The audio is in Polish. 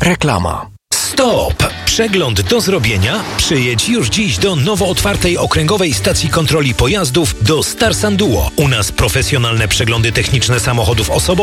Reklama. Stop! Przegląd do zrobienia? Przyjedź już dziś do nowo otwartej okręgowej stacji kontroli pojazdów do Star San Duo. U nas profesjonalne przeglądy techniczne samochodów osobowych